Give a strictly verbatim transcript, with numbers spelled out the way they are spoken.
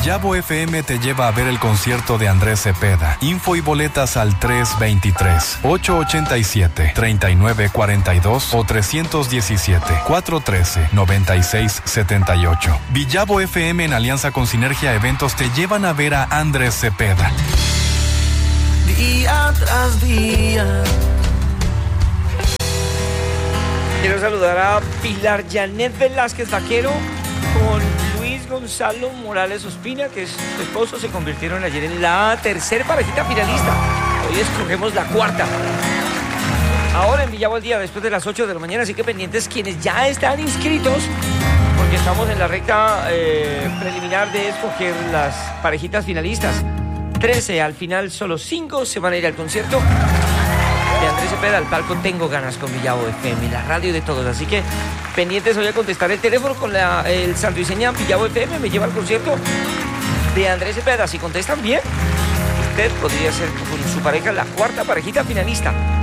Villavo F M te lleva a ver el concierto de Andrés Cepeda. Info y boletas al tres veintitrés, ochocientos ochenta y siete, treinta y nueve cuarenta y dos o trescientos diecisiete, cuatrocientos trece, noventa y seis setenta y ocho. Villavo F M en alianza con Sinergia Eventos te llevan a ver a Andrés Cepeda. Día tras día. Quiero saludar a Pilar Janet Velázquez Vaquero con Luis Gonzalo Morales Ospina, que es su esposo. Se convirtieron ayer en la tercer parejita finalista. Hoy escogemos la cuarta. Ahora en Villavo al Día, después de las ocho de la mañana, así que pendientes quienes ya están inscritos, porque estamos en la recta eh, preliminar de escoger las parejitas finalistas. trece, al final solo cinco se van a ir al concierto de Andrés Cepeda, al palco Tengo Ganas con Villavo F M, la radio de todos. Así que pendientes, voy a contestar el teléfono con la, el santo y seña Villavo F M, me lleva al concierto de Andrés Cepeda. Si contestan bien, usted podría ser con su pareja la cuarta parejita finalista.